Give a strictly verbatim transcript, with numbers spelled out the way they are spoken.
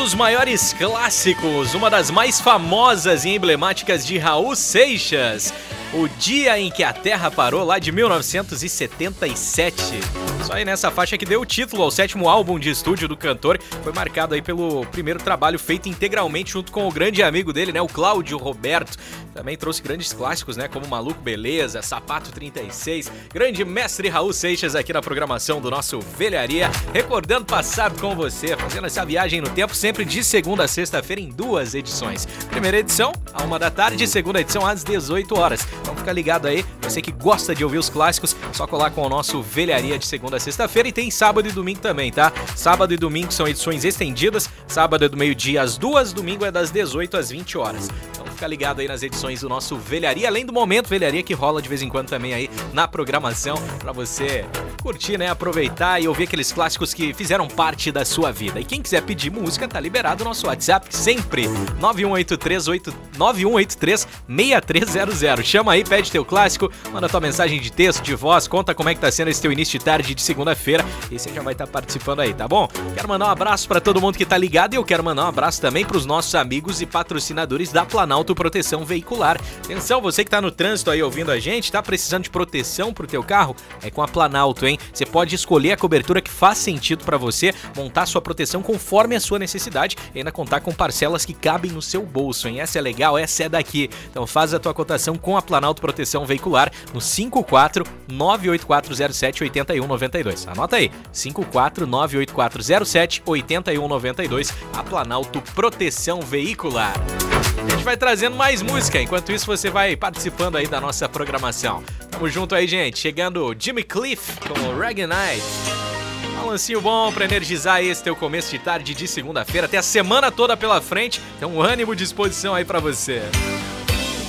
dos maiores clássicos, uma das mais famosas e emblemáticas de Raul Seixas. O Dia em que a Terra Parou, lá de mil novecentos e setenta e sete. Só aí nessa faixa que deu o título ao sétimo álbum de estúdio do cantor. Foi marcado aí pelo primeiro trabalho feito integralmente junto com o grande amigo dele, né, o Cláudio Roberto. Também trouxe grandes clássicos, né, como Maluco Beleza, Sapato trinta e seis. Grande mestre Raul Seixas aqui na programação do nosso Velharia. Recordando passado com você, fazendo essa viagem no tempo sempre de segunda a sexta-feira em duas edições. Primeira edição, à uma da tarde, segunda edição às dezoito horas. Então fica ligado aí, você que gosta de ouvir os clássicos, só colar com o nosso Velharia de segunda a sexta-feira e tem sábado e domingo também, tá? Sábado e domingo são edições estendidas, sábado é do meio-dia às duas, domingo é das dezoito às vinte horas. Então fica ligado aí nas edições do nosso Velharia, além do Momento Velharia que rola de vez em quando também aí na programação, pra você curtir, né, aproveitar e ouvir aqueles clássicos que fizeram parte da sua vida. E quem quiser pedir música, tá liberado o nosso WhatsApp sempre, nove um oito três seis três zero zero. Chama aí, pede teu clássico, manda tua mensagem de texto, de voz, conta como é que tá sendo esse teu início de tarde de segunda-feira e você já vai estar tá participando aí, tá bom? Quero mandar um abraço pra todo mundo que tá ligado e eu quero mandar um abraço também pros nossos amigos e patrocinadores da Planalto Proteção Veicular. Atenção, você que tá no trânsito aí ouvindo a gente, tá precisando de proteção pro teu carro? É com a Planalto, hein? Você pode escolher a cobertura que faz sentido pra você, montar sua proteção conforme a sua necessidade e ainda contar com parcelas que cabem no seu bolso, hein? Essa é legal, essa é daqui. Então faz a tua cotação com a Planalto Proteção Veicular no cinco quatro nove oito quatro zero sete oito um nove dois. Anota aí, cinco quatro nove oito quatro zero sete oito um nove dois, a Planalto Proteção Veicular. A gente vai trazendo mais música, enquanto isso você vai participando aí da nossa programação. Tamo junto aí, gente. Chegando Jimmy Cliff com o Reggae Night. Um lancinho bom pra energizar esse teu começo de tarde de segunda-feira. Tem a semana toda pela frente, tem um ânimo e disposição aí pra você.